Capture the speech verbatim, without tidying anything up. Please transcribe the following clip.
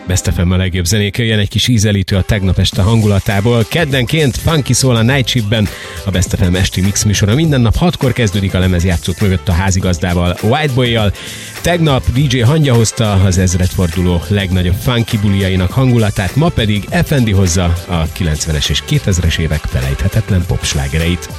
Best ef em a legjobb zenék, jön egy kis ízelítő a tegnap este hangulatából. Keddenként funky szól a Night Shiftben, a Best ef em esti mix műsora minden nap hatkor kezdődik a lemezjátszók mögött a házigazdával, Whiteboy-jal. Tegnap dé dzsé Hangya hozta az ezredforduló legnagyobb funky buliainak hangulatát, ma pedig ef en dé hozza a kilencvenes és kétezres évek felejthetetlen popslágereit.